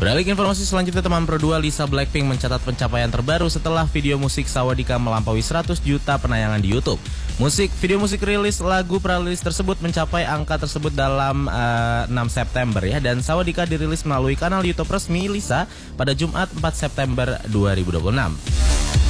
Beralih ke informasi selanjutnya, teman Pro 2, Lisa Blackpink mencatat pencapaian terbaru setelah video musik Sawadika melampaui 100 juta penayangan di YouTube. Video musik rilis lagu prarilis tersebut mencapai angka tersebut dalam 6 September ya, dan Sawadika dirilis melalui kanal YouTube resmi Lisa pada Jumat 4 September 2026.